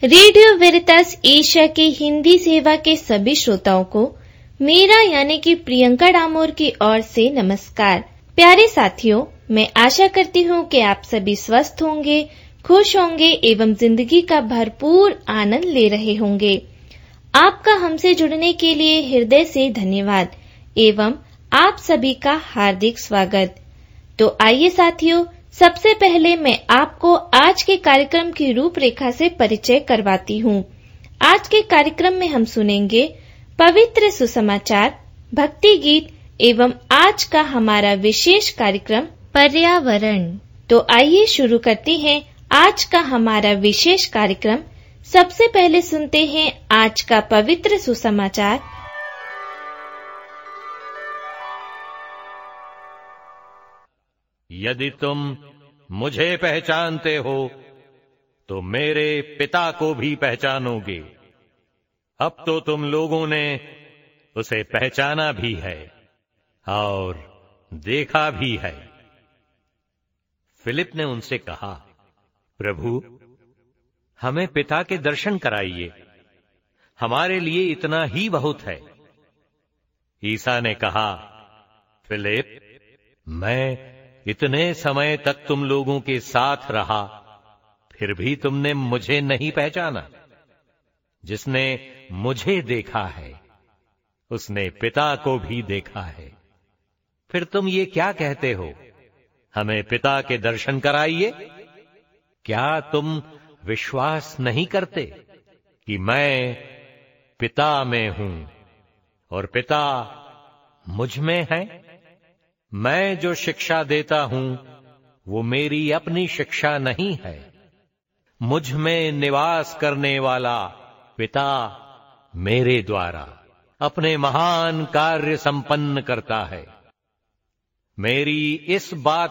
Radio वेरितास Asia के हिंदी सेवा के सभी श्रोताओं को मेरा यानी कि प्रियंका डामोर की ओर से नमस्कार। प्यारे साथियों, मैं आशा करती हूँ कि आप सभी स्वस्थ होंगे, खुश होंगे एवं जिंदगी का भरपूर आनंद ले रहे होंगे। आपका हमसे जुड़ने के लिए हृदय से धन्यवाद एवं आप सभी का हार्दिक स्वागत। तो आइए साथियों, सबसे पहले मैं आपको आज के कार्यक्रम की रूपरेखा से परिचय करवाती हूँ। आज के कार्यक्रम में हम सुनेंगे पवित्र सुसमाचार, भक्ति गीत एवं आज का हमारा विशेष कार्यक्रम पर्यावरण। तो आइए शुरू करते हैं आज का हमारा विशेष कार्यक्रम। सबसे पहले सुनते हैं आज का पवित्र सुसमाचार। यदि तुम मुझे पहचानते हो तो मेरे पिता को भी पहचानोगे। अब तो तुम लोगों ने उसे पहचाना भी है और देखा भी है। फिलिप ने उनसे कहा, प्रभु, हमें पिता के दर्शन कराइए, हमारे लिए इतना ही बहुत है। ईसा ने कहा, फिलिप, मैं इतने समय तक तुम लोगों के साथ रहा, फिर भी तुमने मुझे नहीं पहचाना। जिसने मुझे देखा है उसने पिता को भी देखा है। फिर तुम ये क्या कहते हो, हमें पिता के दर्शन कराइए? क्या तुम विश्वास नहीं करते कि मैं पिता में हूं और पिता मुझ में है? मैं जो शिक्षा देता हूं वो मेरी अपनी शिक्षा नहीं है, मुझ में निवास करने वाला पिता मेरे द्वारा अपने महान कार्य संपन्न करता है। मेरी इस बात